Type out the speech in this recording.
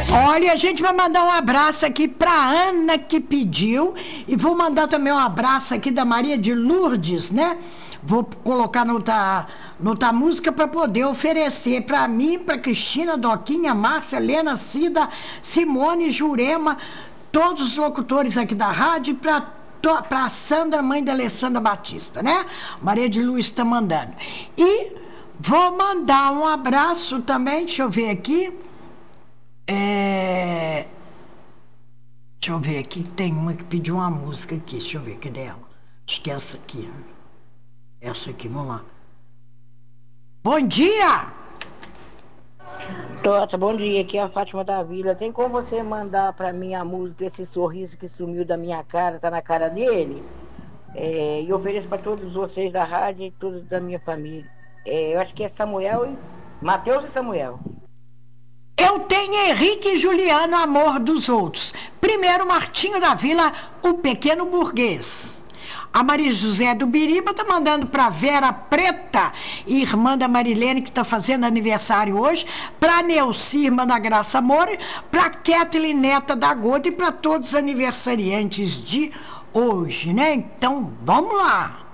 Olha, a gente vai mandar um abraço aqui pra Ana que pediu e vou mandar também um abraço aqui da Maria de Lourdes, né? Vou colocar noutra música para poder oferecer para mim, para Cristina, Doquinha, Márcia, Helena, Cida, Simone, Jurema, todos os locutores aqui da rádio, para Sandra, mãe da Alessandra Batista, né? Maria de Luz está mandando. E vou mandar um abraço também, deixa eu ver aqui. Deixa eu ver aqui, tem uma que pediu uma música aqui, deixa eu ver, cadê ela? Acho que é essa aqui. Essa aqui, vamos lá. Bom dia! Tota, bom dia, aqui é a Fátima da Vila. Tem como você mandar pra mim a música Esse Sorriso que Sumiu da Minha Cara, tá na cara dele? E eu ofereço pra todos vocês da rádio e todos da minha família. Eu acho que é Samuel e Mateus e Samuel. Eu tenho Henrique e Juliano, Amor dos Outros. Primeiro, Martinho da Vila, O Pequeno Burguês. A Maria José do Biriba tá mandando para Vera Preta, irmã da Marilene, que está fazendo aniversário hoje, para Neuci, irmã da Graça Moura, para Kathleen, neta da Gota, e para todos os aniversariantes de hoje, né? Então, vamos lá!